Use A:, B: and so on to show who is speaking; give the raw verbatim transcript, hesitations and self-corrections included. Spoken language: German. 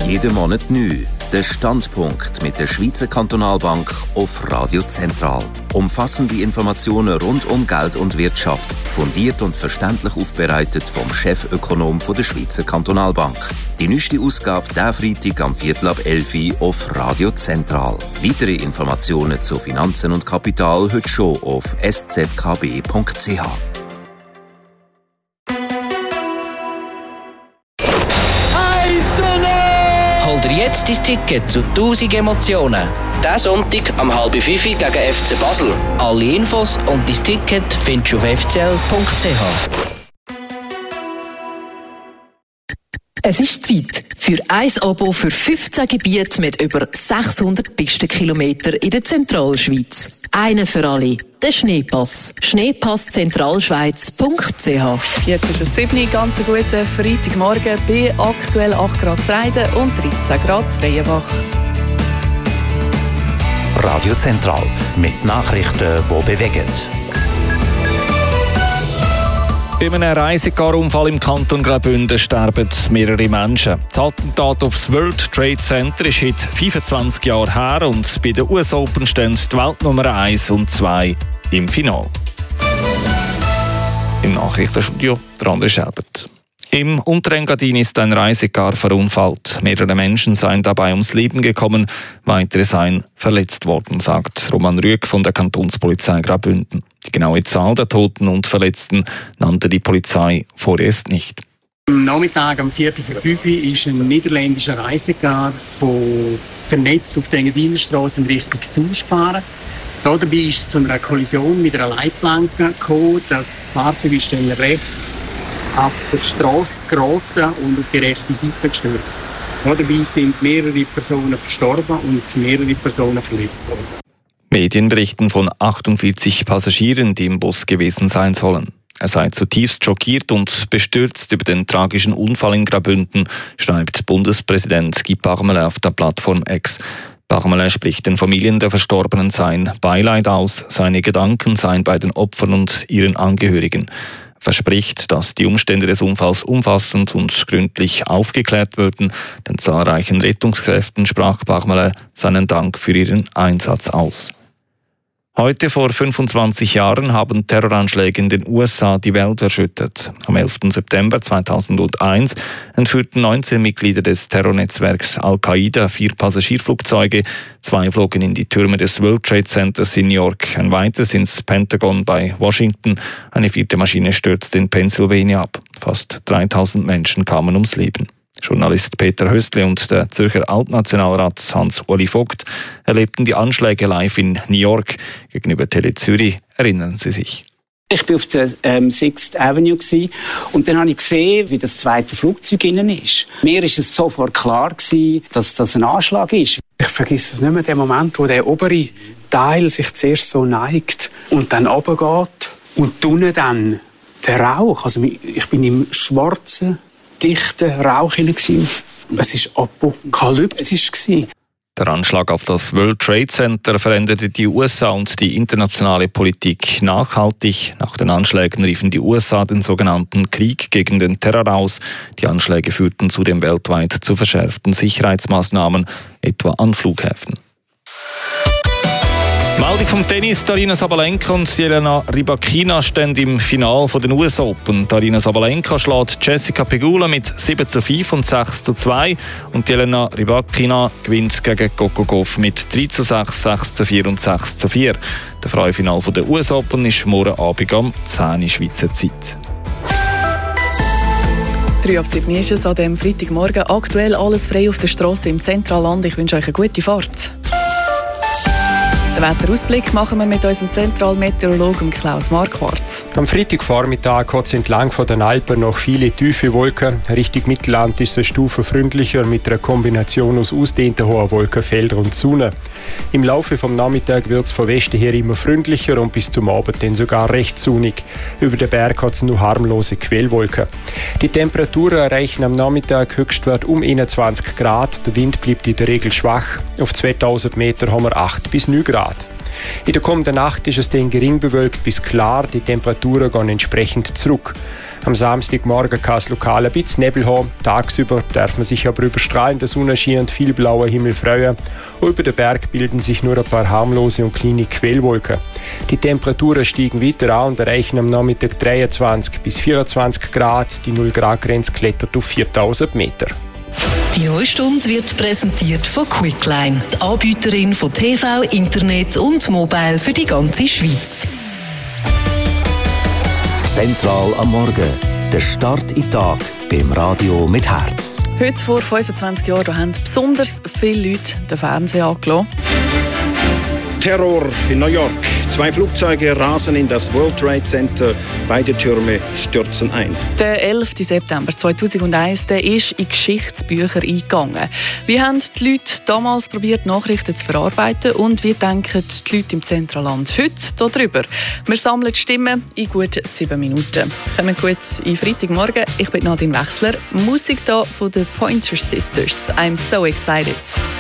A: Jeden Monat neu. Der Standpunkt mit der Schweizer Kantonalbank auf Radio Zentral. Umfassende Informationen rund um Geld und Wirtschaft. Fundiert und verständlich aufbereitet vom Chefökonom der Schweizer Kantonalbank. Die neueste Ausgabe diesen Freitag am Viertel ab elf Uhr auf Radio Zentral. Weitere Informationen zu Finanzen und Kapital heute schon auf s z k b punkt c h.
B: Hol dir jetzt dein Ticket zu tausend Emotionen. Diesen Sonntag am halb fünf gegen F C Basel. Alle Infos und dein Ticket findest du auf f c l punkt c h.
C: Es ist Zeit für ein Abo für fünfzehn Gebiete mit über sechshundert Pistenkilometern in der Zentralschweiz. Einen für alle. Der Schneepass. schneepass zentralschweiz punkt c h.
D: Jetzt ist es sieben Uhr, ganz einen guten Freitagmorgen bei aktuell acht Grad Reiden und dreizehn Grad Freienbach.
E: Radio Zentral mit Nachrichten, die bewegen.
F: Bei einem Reisegarunfall im Kanton Graubünden sterben mehrere Menschen. Das Attentat auf das World Trade Center ist heute fünfundzwanzig Jahre her und bei den U S Open stehen die Weltnummer eins und zwei im Finale. Im Nachrichtenstudio der André Schelbert. Im Unterengadin ist ein Reisegar verunfallt. Mehrere Menschen seien dabei ums Leben gekommen, weitere seien verletzt worden, sagt Roman Rüegg von der Kantonspolizei Graubünden. Die genaue Zahl der Toten und Verletzten nannte die Polizei vorerst nicht.
G: Am Nachmittag am Viertel vor fünf ist ein niederländischer Reisegar von Zernetz auf der Engadiner-Strasse in Richtung Susch gefahren. Dabei ist es zu einer Kollision mit einer Leitplanke gekommen. Das Fahrzeug ist dann rechts auf der Strasse geraten und auf die rechte Seite gestürzt. Dabei sind mehrere Personen verstorben und mehrere Personen verletzt worden.
F: Medien berichten von achtundvierzig Passagieren, die im Bus gewesen sein sollen. Er sei zutiefst schockiert und bestürzt über den tragischen Unfall in Graubünden, schreibt Bundespräsident Guy Parmelin auf der Plattform X. Parmelin spricht den Familien der Verstorbenen sein Beileid aus, seine Gedanken seien bei den Opfern und ihren Angehörigen. Er verspricht, dass die Umstände des Unfalls umfassend und gründlich aufgeklärt würden. Den zahlreichen Rettungskräften sprach Parmelin seinen Dank für ihren Einsatz aus. Heute vor fünfundzwanzig Jahren haben Terroranschläge in den U S A die Welt erschüttert. Am elften September zweitausendeins entführten neunzehn Mitglieder des Terrornetzwerks Al-Qaida vier Passagierflugzeuge. Zwei flogen in die Türme des World Trade Centers in New York, ein weiteres ins Pentagon bei Washington. Eine vierte Maschine stürzte in Pennsylvania ab. Fast dreitausend Menschen kamen ums Leben. Journalist Peter Höstli und der Zürcher Altnationalrat Hans-Uli Vogt erlebten die Anschläge live in New York. Gegenüber Tele Zürich erinnern sie sich.
H: Ich war auf der ähm, Sixth Avenue und dann habe ich gesehen, wie das zweite Flugzeug innen ist. Mir war es sofort klar, dass das ein Anschlag ist.
G: Ich vergesse es nicht mehr, den Moment, wo der obere Teil sich zuerst so neigt und dann runtergeht und unten dann der Rauch. Also ich bin im schwarzen, dichten Rauch hinein. Es war apokalyptisch.
F: Der Anschlag auf das World Trade Center veränderte die U S A und die internationale Politik nachhaltig. Nach den Anschlägen riefen die U S A den sogenannten Krieg gegen den Terror aus. Die Anschläge führten zudem weltweit zu verschärften Sicherheitsmaßnahmen, etwa an Flughäfen. Meldung vom Tennis. Aryna Sabalenka und Jelena Rybakina stehen im Finale der U S Open. Aryna Sabalenka schlägt Jessica Pegula mit sieben zu fünf und sechs zu zwei und Jelena Rybakina gewinnt gegen Coco Gauff mit drei zu sechs, sechs zu vier und sechs zu vier. Der freie Finale der U S Open ist morgen Abend um zehn Uhr Schweizer Zeit.
D: drei ab sieben ist es an diesem Freitagmorgen. Aktuell alles frei auf der Strasse im Zentralland. Ich wünsche euch eine gute Fahrt. Den Wetterausblick machen wir mit unserem Zentralmeteorologen Klaus Marquardt.
I: Am Freitagvormittag hat es entlang von den Alpen noch viele tiefe Wolken. Richtung Mittelland ist es stufenfreundlicher mit einer Kombination aus ausdehnten hohen Wolkenfeldern und Sonne. Im Laufe des Nachmittags wird es von Westen her immer freundlicher und bis zum Abend dann sogar recht sonnig. Über den Berg hat es nur harmlose Quellwolken. Die Temperaturen erreichen am Nachmittag Höchstwert um einundzwanzig Grad. Der Wind bleibt in der Regel schwach. Auf zweitausend Meter haben wir acht bis neun Grad. In der kommenden Nacht ist es dann gering bewölkt bis klar, die Temperaturen gehen entsprechend zurück. Am Samstagmorgen kann es lokal ein bisschen Nebel haben. Tagsüber darf man sich aber über strahlenden Sonnenschein und viel blauer Himmel freuen. Und über den Berg bilden sich nur ein paar harmlose und kleine Quellwolken. Die Temperaturen steigen weiter an und erreichen am Nachmittag dreiundzwanzig bis vierundzwanzig Grad. Die null Grad Grenze klettert auf viertausend Meter.
C: Die neue Stunde wird präsentiert von Quickline, die Anbieterin von T V, Internet und Mobile für die ganze Schweiz.
A: Zentral am Morgen. Der Start in den Tag beim Radio mit Herz.
D: Heute vor fünfundzwanzig Jahren haben besonders viele Leute den Fernseher angelassen.
J: Terror in New York. Zwei Flugzeuge rasen in das World Trade Center. Beide Türme stürzen ein. Der
D: elften September zweitausendeins der ist in Geschichtsbücher eingegangen. Wie haben die Leute damals probiert, Nachrichten zu verarbeiten und wie denken die Leute im Zentralland heute darüber? Wir sammeln die Stimmen in gut sieben Minuten. Kommen gut in Freitagmorgen. Ich bin Nadine Wechsler. Musik da von den Pointer Sisters. I'm so excited.